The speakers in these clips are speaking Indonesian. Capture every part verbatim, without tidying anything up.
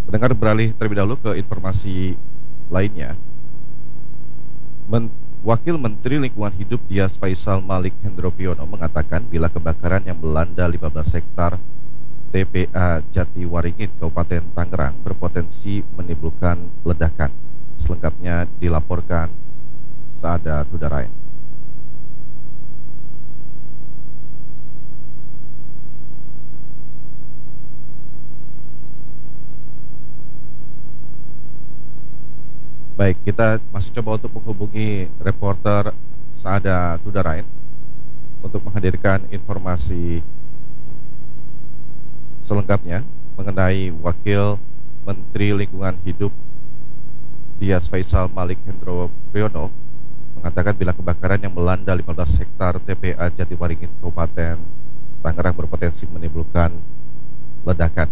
Pendengar, beralih terlebih dahulu ke informasi lainnya. Men Wakil Menteri Lingkungan Hidup Dias Faisal Malik Hendro Priyono mengatakan bila kebakaran yang melanda lima belas hektar T P A Jatiwaringin, Kabupaten Tangerang berpotensi menimbulkan ledakan. Selengkapnya dilaporkan Saada Tudarain. Baik, kita masih coba untuk menghubungi reporter Saada Tudarain untuk menghadirkan informasi selengkapnya mengenai Wakil Menteri Lingkungan Hidup Dias Faisal Malik Hendro Priyono mengatakan bila kebakaran yang melanda lima belas hektar T P A Jatiwaringin, Kabupaten Tangerang berpotensi menimbulkan ledakan.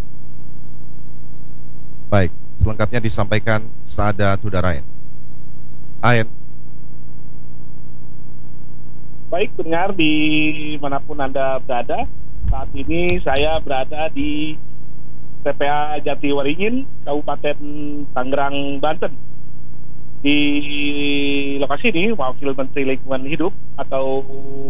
Baik, selengkapnya disampaikan Saada Tudarain. Ain. Baik, pendengar di manapun Anda berada, saat ini saya berada di T P A Jatiwaringin, Kabupaten Tangerang, Banten. Di lokasi ini, Wakil Menteri Lingkungan Hidup atau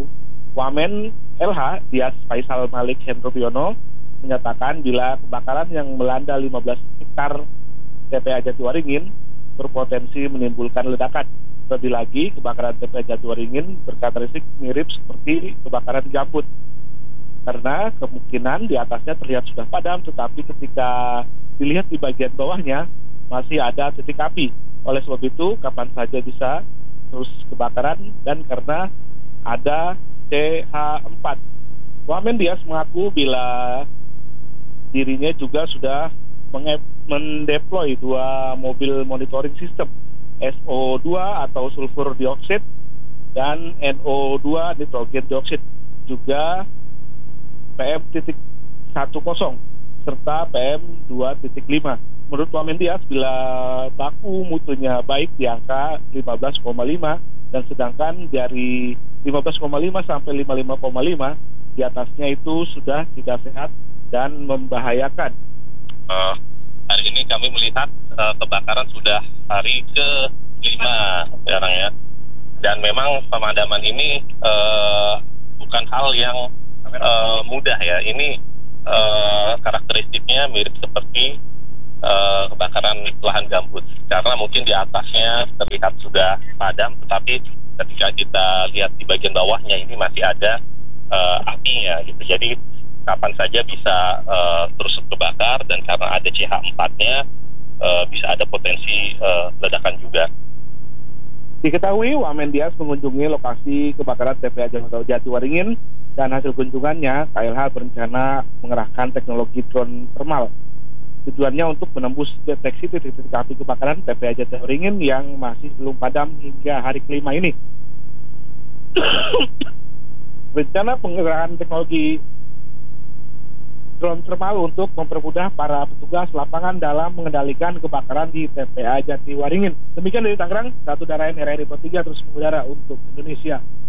Wamen L H Dias Faisal Malik Hendro Priyono menyatakan bila kebakaran yang melanda lima belas hektar T P A Jatiwaringin berpotensi menimbulkan ledakan. Lebih lagi, kebakaran T P A Jatiwaringin berkarakteristik mirip seperti kebakaran gambut, karena kemungkinan di atasnya terlihat sudah padam, tetapi ketika dilihat di bagian bawahnya masih ada titik api. Oleh sebab itu, kapan saja bisa terus kebakaran, dan karena ada C H empat. Wamen Dias mengaku bila dirinya juga sudah mendeploy dua mobil monitoring system, S O dua atau sulfur dioxide dan N O dua nitrogen dioxide, juga P M sepuluh serta P M dua titik lima. Menurut Wamen Dias, bila baku mutunya baik di angka lima belas koma lima, dan sedangkan dari lima belas koma lima sampai lima puluh lima koma lima di atasnya itu sudah tidak sehat dan membahayakan. Uh, hari ini kami melihat uh, kebakaran sudah hari ke lima sekarang ya, dan memang pemadaman ini uh, bukan hal yang uh, mudah ya. Ini uh, karakteristiknya mirip seperti uh, kebakaran lahan gambut, karena mungkin di atasnya terlihat sudah padam, tetapi ketika kita lihat di bagian bawahnya ini masih ada uh, apinya gitu. Jadi kapan saja bisa uh, terus terbakar, dan karena ada C H empat-nya uh, bisa ada potensi uh, ledakan juga. Diketahui Wamen Dias mengunjungi lokasi kebakaran T P A Jatiwaringin, dan hasil kunjungannya K L H berencana mengerahkan teknologi drone thermal. Tujuannya untuk menembus deteksi titik-titik api kebakaran T P A Jatiwaringin yang masih belum padam hingga hari kelima ini. Rencana pengerahan teknologi drone thermal untuk mempermudah para petugas lapangan dalam mengendalikan kebakaran di T P A Jatiwaringin. Demikian dari Tangerang, Satu Darain R R I tiga terus mengudara untuk Indonesia.